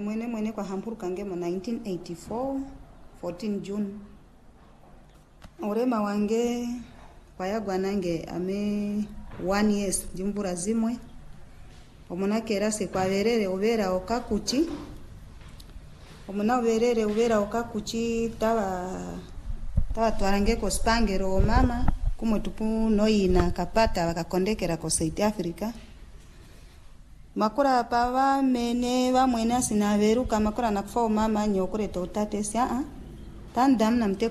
Mwene kwa hampuruka ngemo 1984 14 June. Urema wange kwa yagwa nange ame 1 years jimbura zimwe. Omuna kerase kwa verere ubera okakuchi. Omuna verere ubera okakuchi tawa twarange ko spangero mama kumwe tupu noina kapata wakakondekera ko South Africa. Makura pava mene va mwena sina veruka makura nakufo mama nyokure to tate sia tandam namte